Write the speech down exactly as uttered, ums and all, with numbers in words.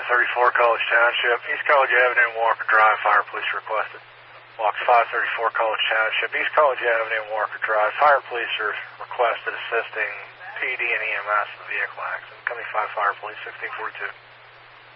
thirty-four College Township, East College Avenue, Walker Drive, fire police requested. Walks five thirty-four College Township, East College Avenue, Walker Drive, fire police are requested assisting P D and E M S in the vehicle accident. Coming five fire police, sixteen forty-two.